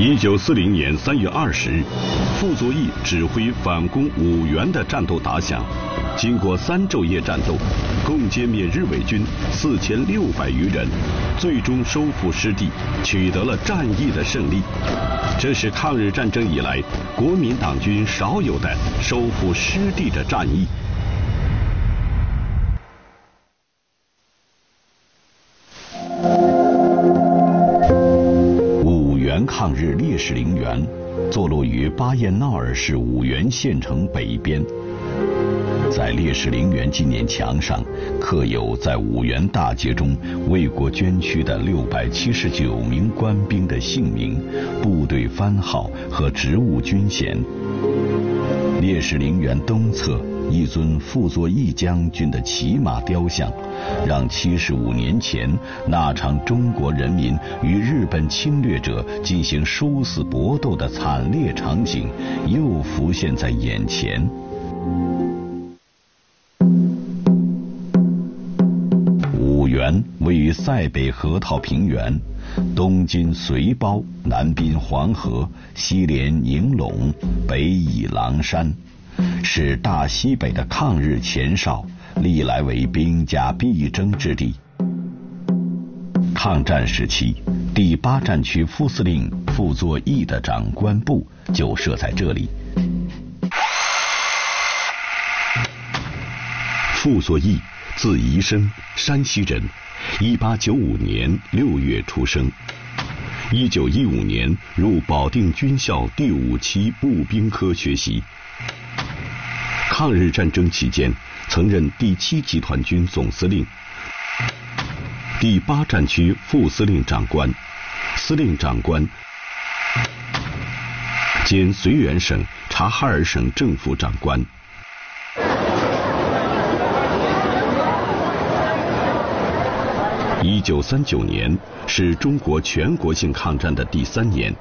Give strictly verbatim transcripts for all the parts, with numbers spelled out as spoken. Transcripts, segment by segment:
一九四零年三月二十日，傅作义指挥反攻五原的战斗打响，经过三昼夜战斗，共歼灭日伪军四千六百余人，最终收复失地，取得了战役的胜利。这是抗日战争以来国民党军少有的收复失地的战役。抗日烈士陵园坐落于巴彦淖尔市五原县城北边，在烈士陵园纪念墙上刻有在五原大捷中为国捐躯的六百七十九名官兵的姓名、部队番号和职务军衔。烈士陵园东侧一尊傅作义将军的骑马雕像，让七十五年前那场中国人民与日本侵略者进行殊死搏斗的惨烈场景又浮现在眼前。五原位于塞北河套平原，东经随包，南滨黄河，西连宁陇，北倚狼山，是大西北的抗日前哨，历来为兵家必争之地。抗战时期，第八战区副司令傅作义的长官部就设在这里。傅作义字宜生，山西人，一八九五年六月出生。一九一五年入保定军校第五期步兵科学习。抗日战争期间，曾任第七集团军总司令、第八战区副司令长官、司令长官兼绥远省、察哈尔省政府长官。一九三九年是中国全国性抗战的第三年。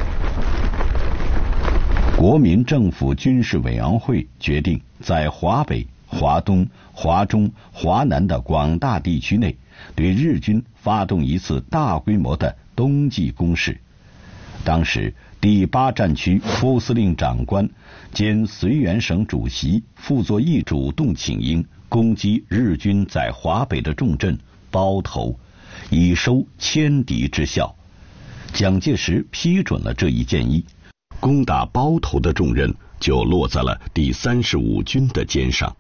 国民政府军事委员会决定在华北、华东、华中、华南的广大地区内，对日军发动一次大规模的冬季攻势。当时，第八战区副司令长官兼绥远省主席傅作义主动请缨，攻击日军在华北的重镇包头，以收歼敌之效。蒋介石批准了这一建议，攻打包头的重任就落在了第三十五军的肩上。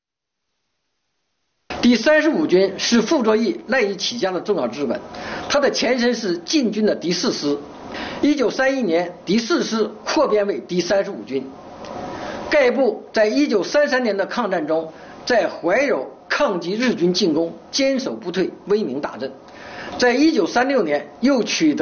第三十五军是傅作义赖以起家的重要资本，它的前身是晋军的第四师。一九三一年，第四师扩编为第三十五军。该部在一九三三年的抗战中，在怀柔抗击日军进攻，坚守不退，威名大振。在一九三六年又取得